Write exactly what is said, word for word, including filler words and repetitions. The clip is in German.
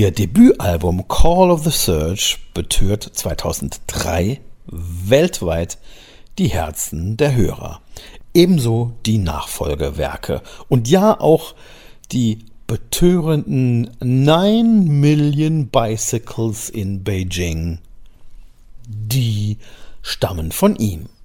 Ihr Debütalbum Call of the Surge betört zweitausenddrei weltweit die Herzen der Hörer. Ebenso die Nachfolgewerke und ja auch die betörenden Nine Million Bicycles in Beijing, die stammen von ihm.